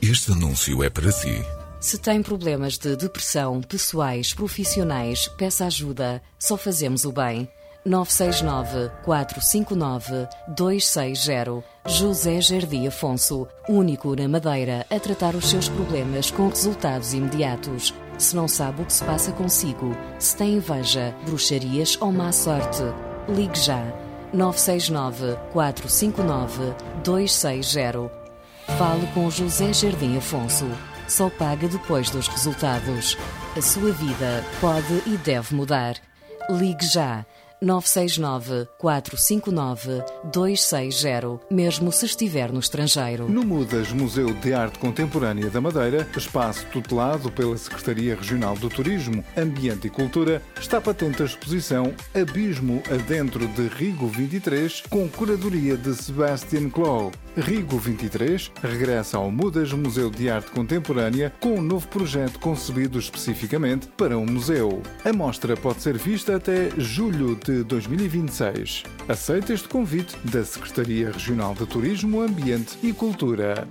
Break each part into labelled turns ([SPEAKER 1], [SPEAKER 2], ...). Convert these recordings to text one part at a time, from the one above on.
[SPEAKER 1] Este anúncio é para si.
[SPEAKER 2] Se tem problemas de depressão, pessoais, profissionais, peça ajuda. Só fazemos o bem. 969-459-260. José Jardim Afonso, único na Madeira a tratar os seus problemas com resultados imediatos. Se não sabe o que se passa consigo, se tem inveja, bruxarias ou má sorte, ligue já. 969-459-260. Fale com José Jardim Afonso. Só paga depois dos resultados. A sua vida pode e deve mudar. Ligue já. 969-459-260, mesmo se estiver no estrangeiro.
[SPEAKER 3] No MUDAS Museu de Arte Contemporânea da Madeira, espaço tutelado pela Secretaria Regional do Turismo, Ambiente e Cultura, está patente a exposição Abismo Adentro de Rigo 23, com curadoria de Sebastian Clow. Rigo 23 regressa ao MUDAS Museu de Arte Contemporânea com um novo projeto concebido especificamente para um museu. A mostra pode ser vista até julho de 2026. Aceita este convite da Secretaria Regional de Turismo, Ambiente e Cultura.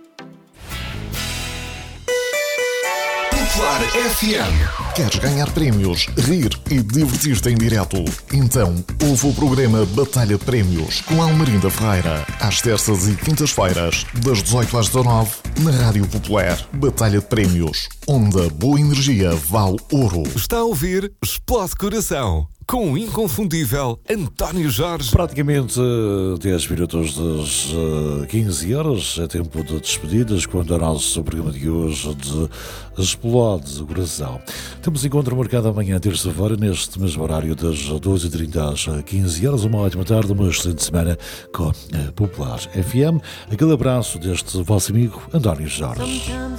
[SPEAKER 1] Popular FM.
[SPEAKER 4] Queres ganhar prémios, rir e divertir-te em direto? Então, ouve o programa Batalha de Prémios com Almerinda Ferreira, às terças e quintas-feiras, das 18 às 19, na Rádio Popular. Batalha de Prémios, onde a boa energia vale ouro.
[SPEAKER 5] Está a ouvir Explode Coração, com o inconfundível António Jorge.
[SPEAKER 6] Praticamente 10 minutos das 15 horas, é tempo de despedidas, quando o nosso programa de hoje de Explode Coração. Temos encontro marcado amanhã, terça-feira, neste mesmo horário, das 12h30 às 15 horas. Uma ótima tarde, uma excelente semana com a Popular FM. Aquele abraço deste vosso amigo António Jorge.